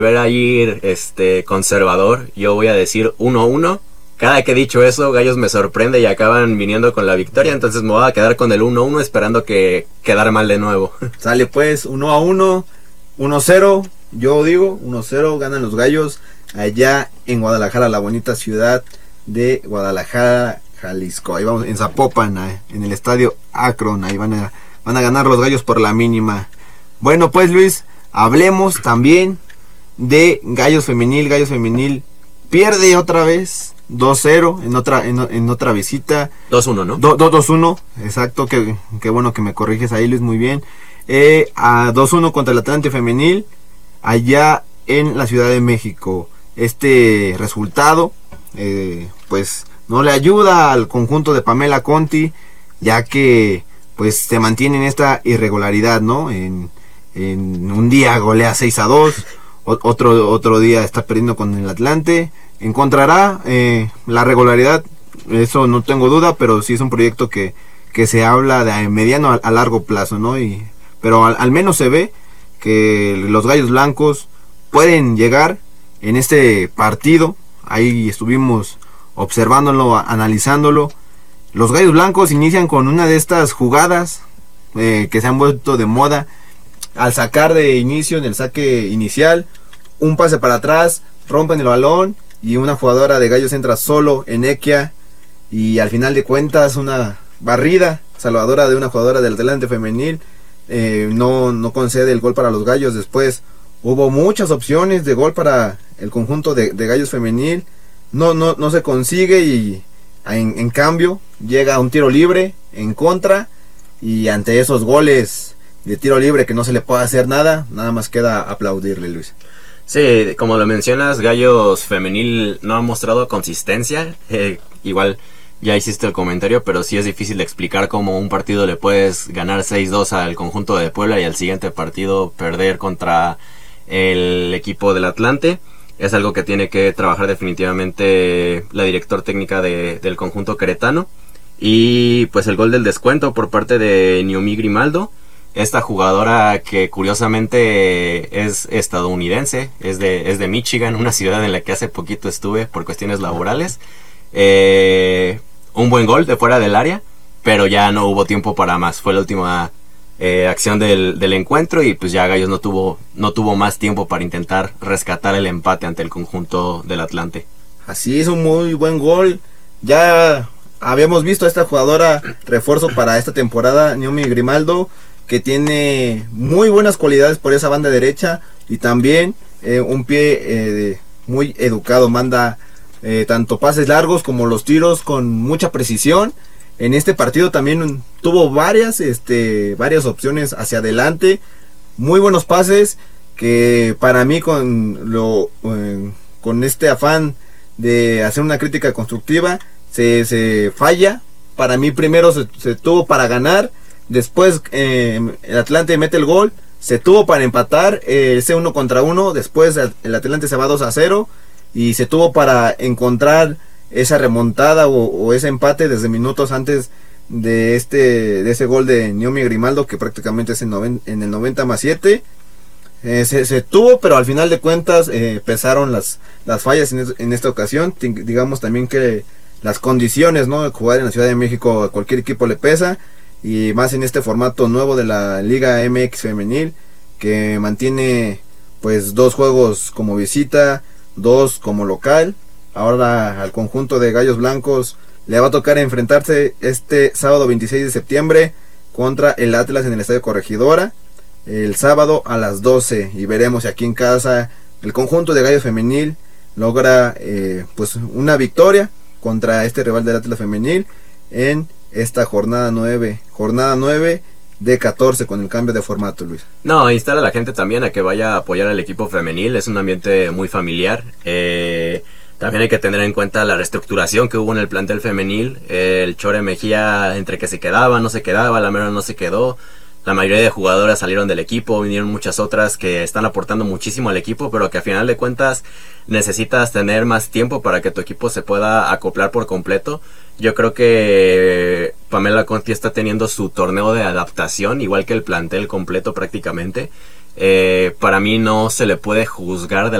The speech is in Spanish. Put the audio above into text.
volver a ir conservador, yo voy a decir 1-1. Cada que he dicho eso, Gallos me sorprende y acaban viniendo con la victoria, entonces me voy a quedar con el 1-1 esperando que quedar mal de nuevo. Sale pues, 1-1, 1-0, yo digo 1-0, ganan los Gallos allá en Guadalajara, la bonita ciudad de Guadalajara, Jalisco. Ahí vamos, en Zapopan, en el estadio Akron, ahí van a ganar los Gallos por la mínima. Bueno pues Luis, hablemos también de Gallos Femenil. Gallos Femenil pierde otra vez 2-0 en otra visita. 2-1, ¿no? 2-1, exacto, que bueno que me corriges ahí, Luis, muy bien. A 2-1 contra el Atlante Femenil allá en la Ciudad de México. Este resultado pues no le ayuda al conjunto de Pamela Conti, ya que pues se mantiene en esta irregularidad, ¿no? En un día golea 6-2, otro día está perdiendo con el Atlante. Encontrará la regularidad, eso no tengo duda, pero sí es un proyecto que se habla de mediano a largo plazo, ¿no? Pero al menos se ve que los Gallos Blancos pueden llegar en este partido. Ahí estuvimos observándolo, analizándolo. Los Gallos Blancos inician con una de estas jugadas que se han vuelto de moda. Al sacar de inicio, en el saque inicial, un pase para atrás, rompen el balón y una jugadora de Gallos entra solo en Equia, y al final de cuentas una barrida salvadora de una jugadora del Atlante Femenil no concede el gol para los Gallos. Después hubo muchas opciones de gol para el conjunto de Gallos Femenil, no se consigue, y en cambio llega un tiro libre en contra, y ante esos goles de tiro libre que no se le puede hacer nada más queda aplaudirle, Luis. Sí, como lo mencionas, Gallos Femenil no ha mostrado consistencia. Igual ya hiciste el comentario, pero sí es difícil de explicar cómo un partido le puedes ganar 6-2 al conjunto de Puebla y al siguiente partido perder contra el equipo del Atlante. Es algo que tiene que trabajar definitivamente la directora técnica del conjunto queretano. Y pues el gol del descuento por parte de Naomi Grimaldo, esta jugadora que curiosamente es estadounidense, es de Michigan, una ciudad en la que hace poquito estuve por cuestiones laborales. Un buen gol de fuera del área, pero ya no hubo tiempo para más. Fue la última acción del encuentro, y pues ya Gallos no tuvo más tiempo para intentar rescatar el empate ante el conjunto del Atlante. Así es, un muy buen gol. Ya habíamos visto a esta jugadora refuerzo para esta temporada, Naomi Grimaldo, que tiene muy buenas cualidades por esa banda derecha, y también un pie muy educado, manda tanto pases largos como los tiros con mucha precisión. En este partido también tuvo varias opciones hacia adelante, muy buenos pases, que para mí con este afán de hacer una crítica constructiva se falla. Para mí primero se tuvo para ganar, después el Atlante mete el gol, se tuvo para empatar ese 1 contra 1, después el Atlante se va 2-0 y se tuvo para encontrar esa remontada o ese empate desde minutos antes de ese gol de Naomi Grimaldo, que prácticamente es en el 90+7. Se tuvo, pero al final de cuentas pesaron las fallas en esta ocasión. Digamos también que las condiciones, ¿no?, de jugar en la Ciudad de México a cualquier equipo le pesa, y más en este formato nuevo de la Liga MX Femenil, que mantiene pues 2 juegos como visita, 2 como local. Ahora al conjunto de Gallos Blancos le va a tocar enfrentarse este sábado 26 de septiembre contra el Atlas en el Estadio Corregidora, el sábado a las 12, y veremos si aquí en casa el conjunto de Gallos Femenil logra pues una victoria contra este rival del Atlas Femenil en esta jornada 9 de 14 con el cambio de formato, Luis. No, instala a la gente también a que vaya a apoyar al equipo femenil, es un ambiente muy familiar. También hay que tener en cuenta la reestructuración que hubo en el plantel femenil. El Chore Mejía, entre que se quedaba, no se quedaba, la Mera no se quedó. La mayoría de jugadoras salieron del equipo, vinieron muchas otras que están aportando muchísimo al equipo, pero que a final de cuentas necesitas tener más tiempo para que tu equipo se pueda acoplar por completo. Yo creo que Pamela Conti está teniendo su torneo de adaptación, igual que el plantel completo prácticamente. para mí no se le puede juzgar de